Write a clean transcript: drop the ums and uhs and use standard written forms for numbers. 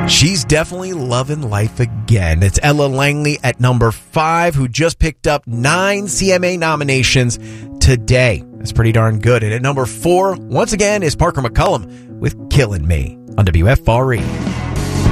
She's definitely loving life again. It's Ella Langley at number 5, who just picked up 9 CMA nominations today. That's pretty darn good. And at number 4, once again, is Parker McCollum with Killing Me on WFRE.